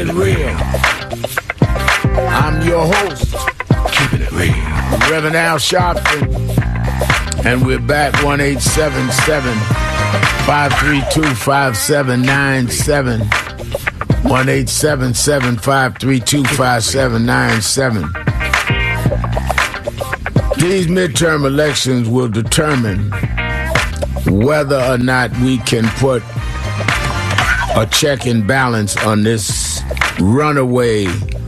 Real. I'm your host, keeping it real, Reverend Al Sharpton, and we're back 1-877-532-5797, 1-877-532-5797. These midterm elections will determine whether or not we can put a check and balance on this runaway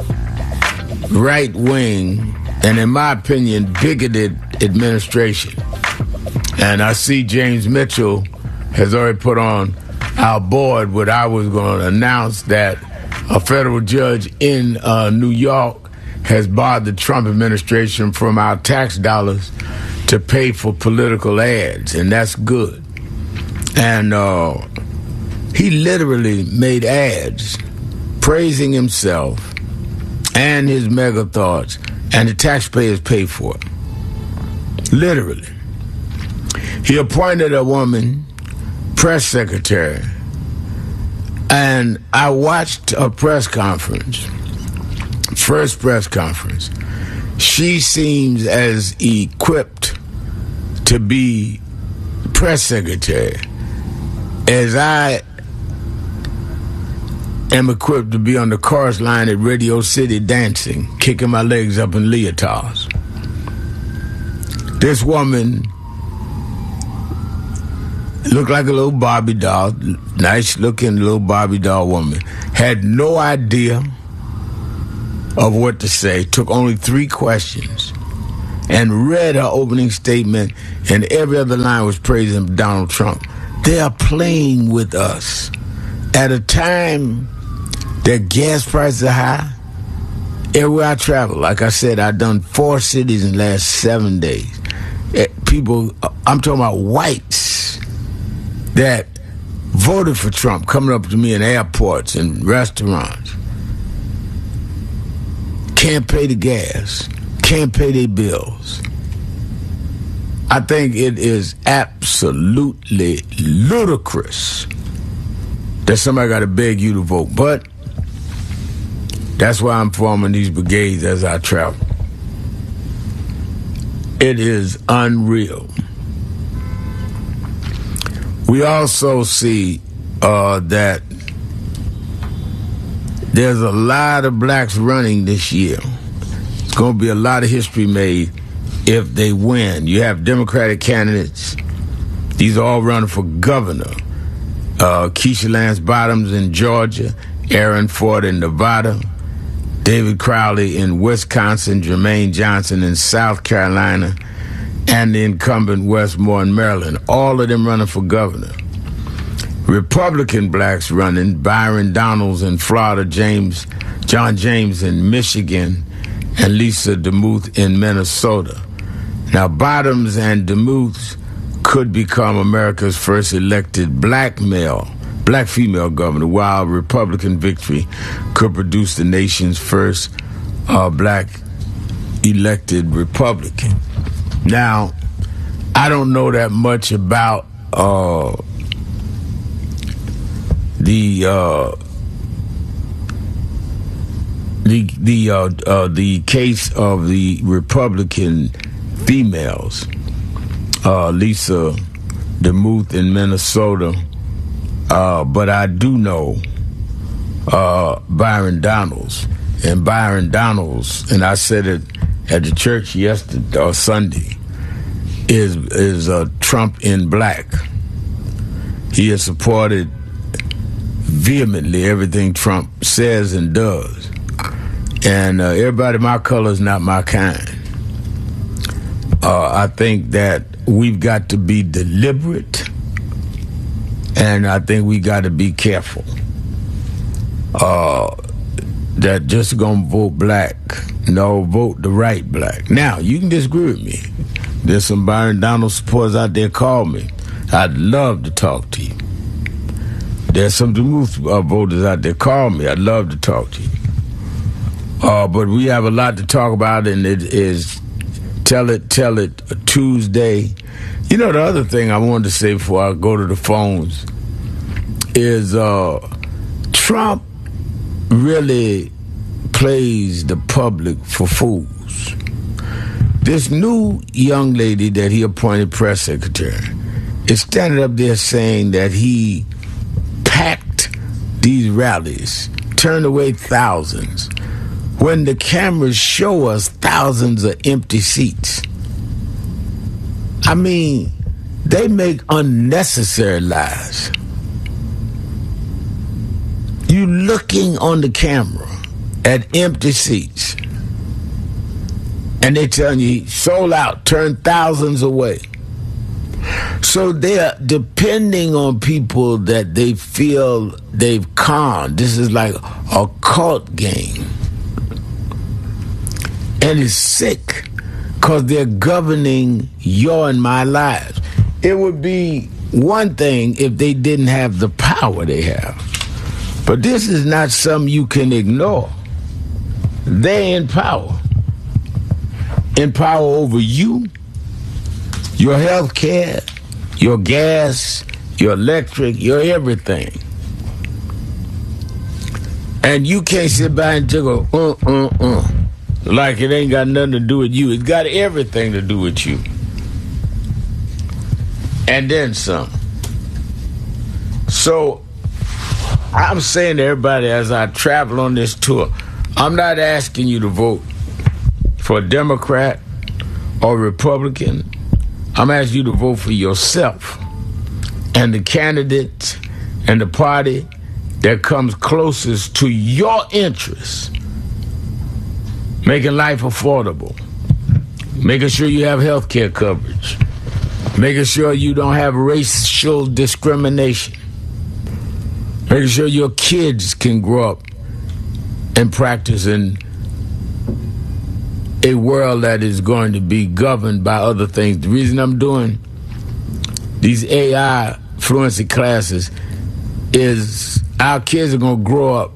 right-wing and, in my opinion, bigoted administration. And I see James Mitchell has already put on our board what I was going to announce, that a federal judge in New York has barred the Trump administration from our tax dollars to pay for political ads, and that's good. And he literally made ads praising himself and his mega thoughts, and the taxpayers pay for it. Literally. He appointed a woman press secretary, and I watched a press conference, first press conference. She seems as equipped to be press secretary as I am equipped to be on the chorus line at Radio City dancing, kicking my legs up in leotards. This woman looked like a little Barbie doll, nice-looking little Barbie doll woman. Had no idea of what to say, took only 3 questions, and read her opening statement, and every other line was praising Donald Trump. They are playing with us at a time that gas prices are high. Everywhere I travel, like I said, I've done 4 cities in the last 7 days. People, I'm talking about whites that voted for Trump, coming up to me in airports and restaurants. Can't pay the gas, can't pay their bills. I think it is absolutely ludicrous that somebody got to beg you to vote. But that's why I'm forming these brigades as I travel. It is unreal. We also see that there's a lot of blacks running this year. It's going to be a lot of history made if they win. You have Democratic candidates. These are all running for governor. Keisha Lance Bottoms in Georgia, Aaron Ford in Nevada, David Crowley in Wisconsin, Jermaine Johnson in South Carolina, and the incumbent Wes Moore in Maryland. All of them running for governor. Republican blacks running, Byron Donalds in Florida, John James in Michigan, and Lisa DeMuth in Minnesota. Now, Bottoms and DeMuth could become America's first elected black female governor, while Republican victory could produce the nation's first black elected Republican. Now, I don't know that much about the case of the Republican females, Lisa DeMuth in Minnesota, but I do know Byron Donalds. And Byron Donalds, and I said it at the church yesterday or Sunday, is Trump in black. He has supported vehemently everything Trump says and does. And everybody my color is not my kind. I think that we've got to be deliberate, and I think we got to be careful. That just gonna vote black. No, vote the right black. Now, you can disagree with me. There's some Byron Donald supporters out there, call me. I'd love to talk to you. There's some DeMuth voters out there, call me. I'd love to talk to you. But we have a lot to talk about, and it is Tell It Tuesday. You know, the other thing I wanted to say before I go to the phones is Trump really plays the public for fools. This new young lady that he appointed press secretary is standing up there saying that he packed these rallies, turned away thousands, when the cameras show us thousands of empty seats. I mean, they make unnecessary lies. You looking on the camera at empty seats, and they tell you, sold out, turned thousands away. So they're depending on people that they feel they've conned. This is like a cult game. And it's sick because they're governing your and my lives. It would be one thing if they didn't have the power they have. But this is not something you can ignore. They're in power. In power over you, your health care, your gas, your electric, your everything. And you can't sit by and just go, like it ain't got nothing to do with you. It's got everything to do with you. And then some. So I'm saying to everybody as I travel on this tour, I'm not asking you to vote for a Democrat or Republican. I'm asking you to vote for yourself and the candidate and the party that comes closest to your interests. Making life affordable. Making sure you have health care coverage. Making sure you don't have racial discrimination. Making sure your kids can grow up and practice in a world that is going to be governed by other things. The reason I'm doing these AI fluency classes is our kids are going to grow up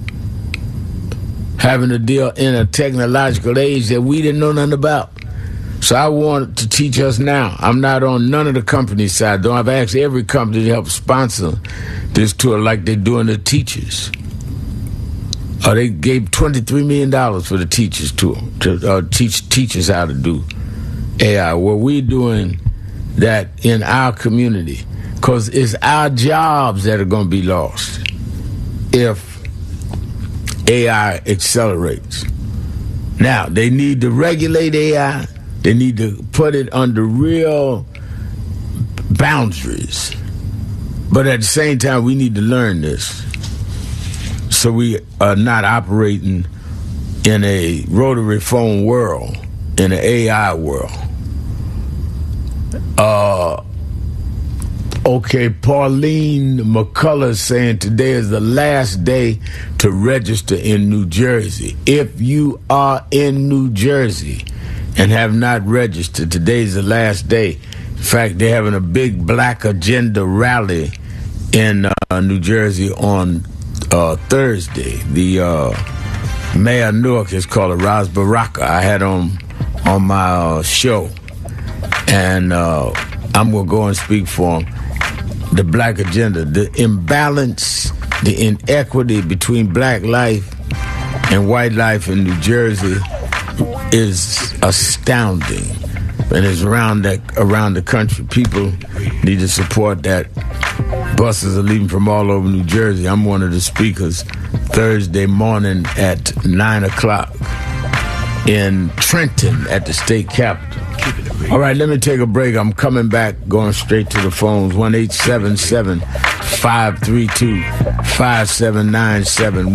having to deal in a technological age that we didn't know nothing about. So I want to teach us now. I'm not on none of the company side, though. I've asked every company to help sponsor this tour like they're doing the teachers. They gave $23 million for the teachers tour to teach teachers how to do AI. Well, we're doing that in our community because it's our jobs that are going to be lost if AI accelerates. Now, they need to regulate AI. They need to put it under real boundaries. But at the same time, we need to learn this so we are not operating in a rotary phone world, in an AI world. Okay, Pauline McCullough is saying today is the last day to register in New Jersey. If you are in New Jersey and have not registered, today's the last day. In fact, they're having a big Black Agenda rally in New Jersey on Thursday. The Mayor of Newark is called Ras Baraka. I had on my show, and I'm going to go and speak for him. The Black Agenda, the imbalance, the inequity between black life and white life in New Jersey is astounding, and it's around the country. People need to support that. Buses are leaving from all over New Jersey. I'm one of the speakers Thursday morning at 9 o'clock in Trenton at the state capitol. All right, let me take a break. I'm coming back, going straight to the phones. 1-877-532-5797.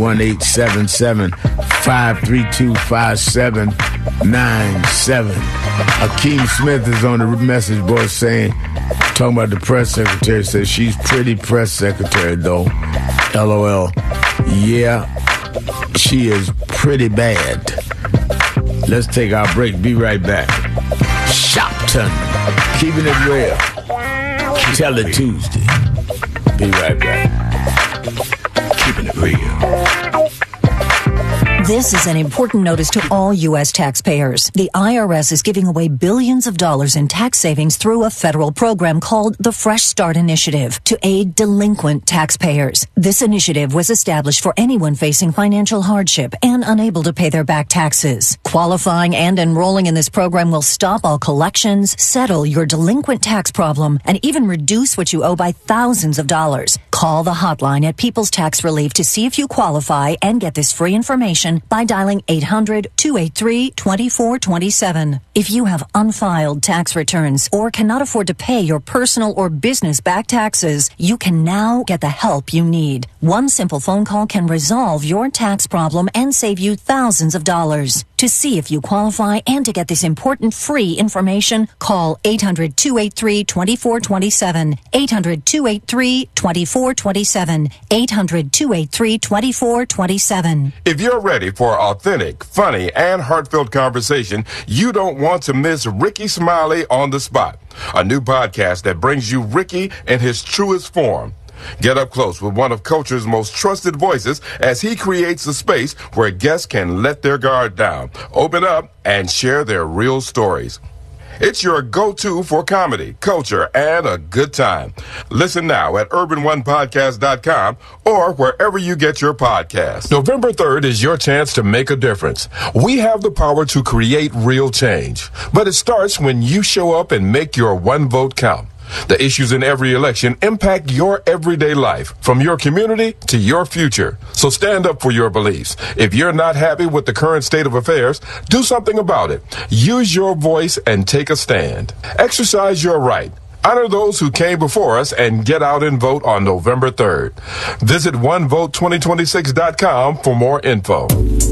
1-877-532-5797. Akeem Smith is on the message board saying, talking about the press secretary, says she's pretty press secretary, though. LOL. Yeah, she is pretty bad. Let's take our break. Be right back. Shopton, keeping it real. Tell it Tuesday. Be right back. Keeping it real. This is an important notice to all U.S. taxpayers. The IRS is giving away billions of dollars in tax savings through a federal program called the Fresh Start Initiative to aid delinquent taxpayers. This initiative was established for anyone facing financial hardship and unable to pay their back taxes. Qualifying and enrolling in this program will stop all collections, settle your delinquent tax problem, and even reduce what you owe by thousands of dollars. Call the hotline at People's Tax Relief to see if you qualify and get this free information by dialing 800-283-2427. If you have unfiled tax returns or cannot afford to pay your personal or business back taxes, you can now get the help you need. One simple phone call can resolve your tax problem and save you thousands of dollars. To see if you qualify and to get this important free information, call 800-283-2427, 800-283-2427, 800-283-2427. If you're ready for authentic, funny, and heartfelt conversation, you don't want to miss Ricky Smiley on the Spot, a new podcast that brings you Ricky in his truest form. Get up close with one of culture's most trusted voices as he creates a space where guests can let their guard down, open up, and share their real stories. It's your go-to for comedy, culture, and a good time. Listen now at urban1podcast.com or wherever you get your podcasts. November 3rd is your chance to make a difference. We have the power to create real change, but it starts when you show up and make your one vote count. The issues in every election impact your everyday life, from your community to your future. So stand up for your beliefs. If you're not happy with the current state of affairs, do something about it. Use your voice and take a stand. Exercise your right. Honor those who came before us and get out and vote on November 3rd. Visit onevote2026.com for more info.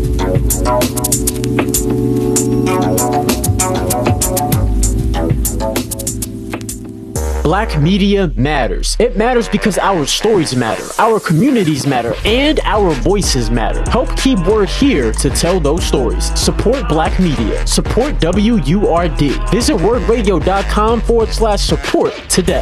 Black media matters. It matters because our stories matter, our communities matter, and our voices matter. Help keep word here to tell those stories. Support Black media. Support WURD. Visit wordradio.com/support today.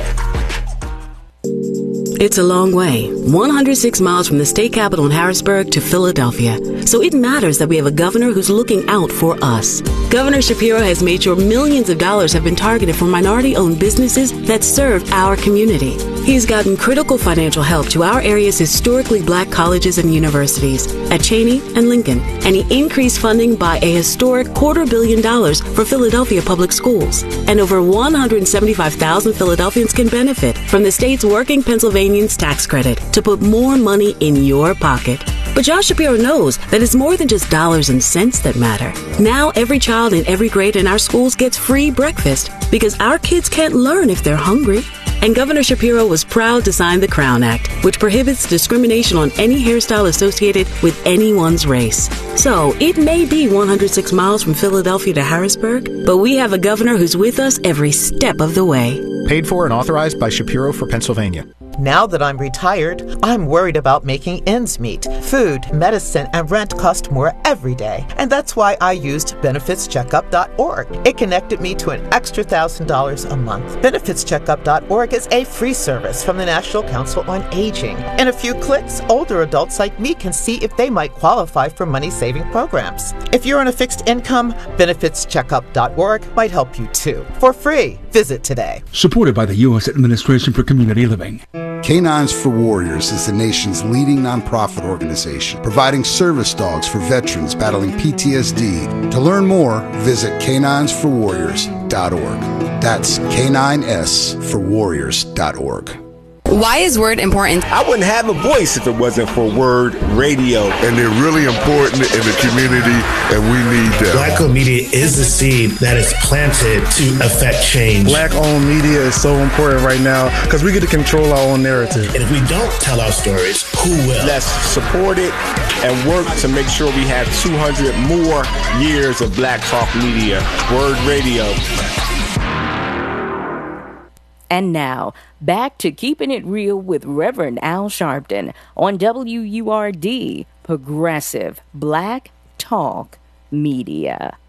It's a long way, 106 miles from the state capitol in Harrisburg to Philadelphia. So it matters that we have a governor who's looking out for us. Governor Shapiro has made sure millions of dollars have been targeted for minority-owned businesses that serve our community. He's gotten critical financial help to our area's historically black colleges and universities at Cheney and Lincoln, and he increased funding by a historic $250 million for Philadelphia public schools. And over 175,000 Philadelphians can benefit from the state's Working Pennsylvanians tax credit to put more money in your pocket. But Josh Shapiro knows that it's more than just dollars and cents that matter. Now every child in every grade in our schools gets free breakfast because our kids can't learn if they're hungry. And Governor Shapiro was proud to sign the Crown Act, which prohibits discrimination on any hairstyle associated with anyone's race. So it may be 106 miles from Philadelphia to Harrisburg, but we have a governor who's with us every step of the way. Paid for and authorized by Shapiro for Pennsylvania. Now that I'm retired, I'm worried about making ends meet. Food, medicine, and rent cost more every day. And that's why I used benefitscheckup.org. It connected me to an extra $1,000 a month. Benefitscheckup.org is a free service from the National Council on Aging. In a few clicks, older adults like me can see if they might qualify for money-saving programs. If you're on a fixed income, benefitscheckup.org might help you too. For free, visit today. Supported by the U.S. Administration for Community Living. Canines for Warriors is the nation's leading nonprofit organization, providing service dogs for veterans battling PTSD. To learn more, visit caninesforwarriors.org. That's caninesforwarriors.org. Why is Word important? I wouldn't have a voice if it wasn't for Word Radio. And they're really important in the community, and we need them. Black-owned media is the seed that is planted to affect change. Black-owned media is so important right now because we get to control our own narrative. And if we don't tell our stories, who will? Let's support it and work to make sure we have 200 more years of Black Talk Media. Word Radio. And now, back to Keeping It Real with Reverend Al Sharpton on WURD, Progressive Black Talk Media.